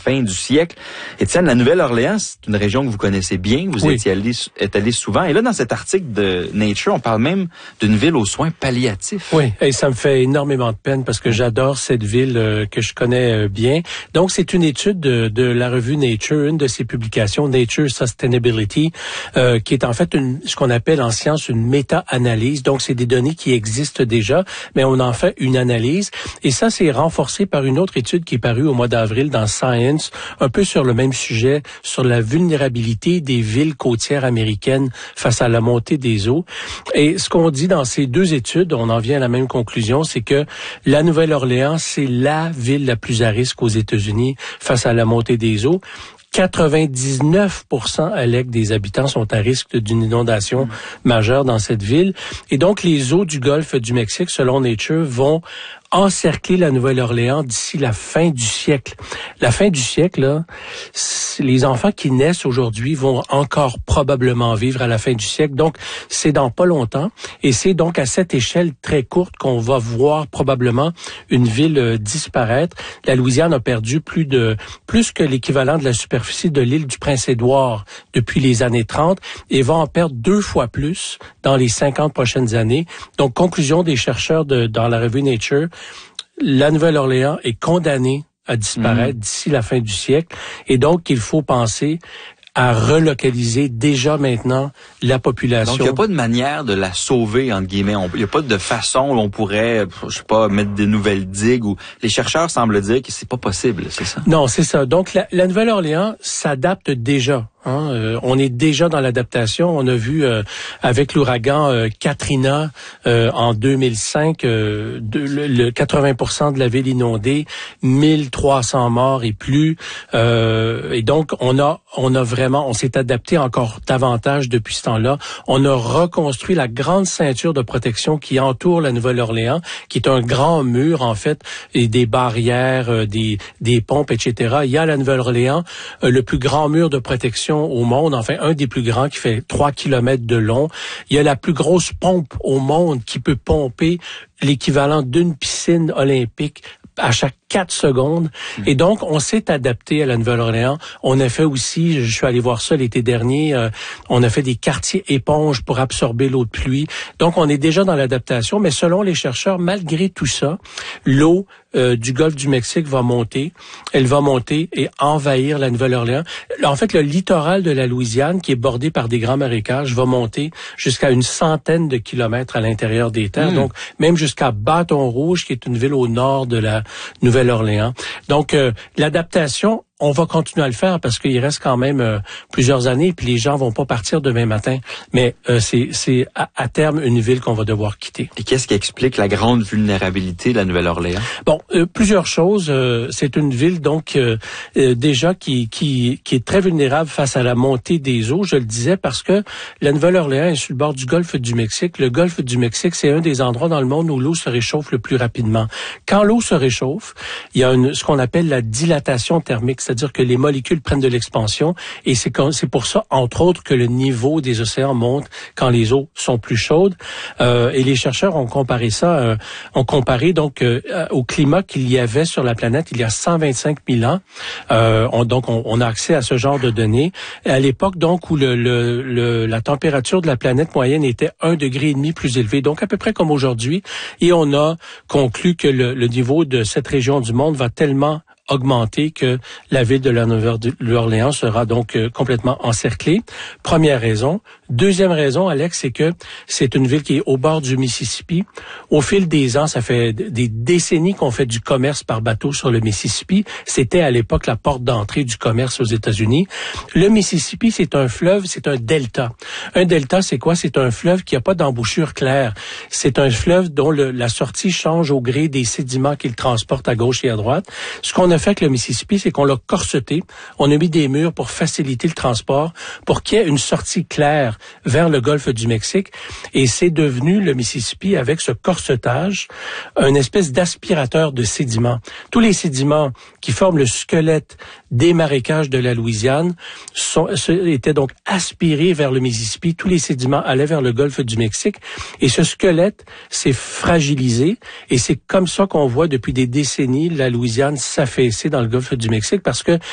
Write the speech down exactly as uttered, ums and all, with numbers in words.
fin du siècle. Étienne, la Nouvelle-Orléans, c'est une région que vous connaissez bien. Vous oui. étiez allé, êtes allé souvent. Et là, dans cet article de Nature, on parle même d'une ville aux soins palliatifs. Oui, et ça me fait énormément de peine parce que j'adore cette ville euh, que je connais euh, bien. Donc, c'est une étude de, de la revue Nature, une de ses publications, Nature Sustainability, euh, qui est en fait une, ce qu'on appelle en science une méta-analyse. Donc, c'est des données qui existent déjà, mais on en fait une analyse. Et ça, c'est renforcé par une autre étude qui est parue au mois d'avril dans Science, un peu sur le même sujet, sur la vulnérabilité des villes côtières américaines face à la montée des eaux. Et ce qu'on dit dans ces deux études, on en vient à la même conclusion, c'est que la Nouvelle-Orléans, c'est la ville la plus à risque aux États-Unis face à la montée des eaux. quatre-vingt-dix-neuf pour cent Alec, des habitants sont à risque d'une inondation mmh. majeure dans cette ville. Et donc, les eaux du golfe du Mexique, selon Nature, vont encercler la Nouvelle-Orléans d'ici la fin du siècle. La fin du siècle, là, les enfants qui naissent aujourd'hui vont encore probablement vivre à la fin du siècle. Donc, c'est dans pas longtemps. Et c'est donc à cette échelle très courte qu'on va voir probablement une ville euh, disparaître. La Louisiane a perdu plus de plus que l'équivalent de la superficie de l'île du Prince-Édouard depuis les années trente et va en perdre deux fois plus dans les cinquante prochaines années. Donc, conclusion des chercheurs de, dans la revue Nature, la Nouvelle-Orléans est condamnée à disparaître mmh. d'ici la fin du siècle. Et donc, il faut penser à relocaliser déjà maintenant la population. Donc, il n'y a pas de manière de la sauver, entre guillemets. Il n'y a pas de façon où on pourrait, je sais pas, mettre des nouvelles digues ou les chercheurs semblent dire que c'est pas possible, c'est ça? Non, c'est ça. Donc, la, la Nouvelle-Orléans s'adapte déjà. Hein, euh, on est déjà dans l'adaptation. On a vu euh, avec l'ouragan euh, Katrina euh, en deux mille cinq, euh, de, le, le quatre-vingts pour cent de la ville inondée, mille trois cents morts et plus. Euh, et donc on a on a vraiment on s'est adapté encore davantage depuis ce temps-là. On a reconstruit la grande ceinture de protection qui entoure la Nouvelle-Orléans, qui est un grand mur en fait et des barrières, euh, des des pompes, et cetera. Il y a à la Nouvelle-Orléans euh, le plus grand mur de protection au monde, enfin un des plus grands qui fait trois kilomètres de long. Il y a la plus grosse pompe au monde qui peut pomper l'équivalent d'une piscine olympique à chaque quatre secondes. Mmh. Et donc, on s'est adapté à la Nouvelle-Orléans. On a fait aussi, je suis allé voir ça l'été dernier, euh, on a fait des quartiers éponges pour absorber l'eau de pluie. Donc, on est déjà dans l'adaptation, mais selon les chercheurs, malgré tout ça, l'eau euh, du golfe du Mexique va monter. Elle va monter et envahir la Nouvelle-Orléans. En fait, le littoral de la Louisiane, qui est bordé par des grands marécages, va monter jusqu'à une centaine de kilomètres à l'intérieur des terres. Mmh. Donc, même jusqu'à Bâton-Rouge, qui est une ville au nord de la Nouvelle-Orléans. Donc, euh, l'adaptation, on va continuer à le faire parce qu'il reste quand même euh, plusieurs années puis les gens vont pas partir demain matin. Mais euh, c'est, c'est à, à terme une ville qu'on va devoir quitter. Et qu'est-ce qui explique la grande vulnérabilité de la Nouvelle-Orléans? Bon, euh, plusieurs choses. Euh, c'est une ville donc euh, euh, déjà qui, qui, qui est très vulnérable face à la montée des eaux. Je le disais parce que la Nouvelle-Orléans est sur le bord du golfe du Mexique. Le golfe du Mexique, c'est un des endroits dans le monde où l'eau se réchauffe le plus rapidement. Quand l'eau se réchauffe, il y a une, ce qu'on appelle la dilatation thermique. C'est-à-dire que les molécules prennent de l'expansion et c'est, c'est pour ça, entre autres, que le niveau des océans monte quand les eaux sont plus chaudes. Euh, et les chercheurs ont comparé ça, euh, ont comparé donc euh, au climat qu'il y avait sur la planète il y a cent vingt-cinq mille ans. Euh, on, donc, on, on a accès à ce genre de données. À l'époque, donc, où le, le, le, la température de la planète moyenne était un degré et demi plus élevée, donc à peu près comme aujourd'hui. Et on a conclu que le, le niveau de cette région du monde va tellement augmenter que la ville de la Nouvelle-Orléans sera donc euh, complètement encerclée. Première raison. Deuxième raison, Alex, c'est que c'est une ville qui est au bord du Mississippi. Au fil des ans, ça fait des décennies qu'on fait du commerce par bateau sur le Mississippi. C'était à l'époque la porte d'entrée du commerce aux États-Unis. Le Mississippi, c'est un fleuve, c'est un delta. Un delta, c'est quoi? C'est un fleuve qui n'a pas d'embouchure claire. C'est un fleuve dont le, la sortie change au gré des sédiments qu'il transporte à gauche et à droite. Ce qu'on a fait avec le Mississippi, c'est qu'on l'a corseté. On a mis des murs pour faciliter le transport, pour qu'il y ait une sortie claire vers le golfe du Mexique. Et c'est devenu, le Mississippi, avec ce corsetage, une espèce d'aspirateur de sédiments. Tous les sédiments qui forment le squelette des marécages de la Louisiane sont, étaient donc aspirés vers le Mississippi. Tous les sédiments allaient vers le golfe du Mexique. Et ce squelette s'est fragilisé. Et c'est comme ça qu'on voit depuis des décennies la Louisiane s'affaisser dans le golfe du Mexique parce que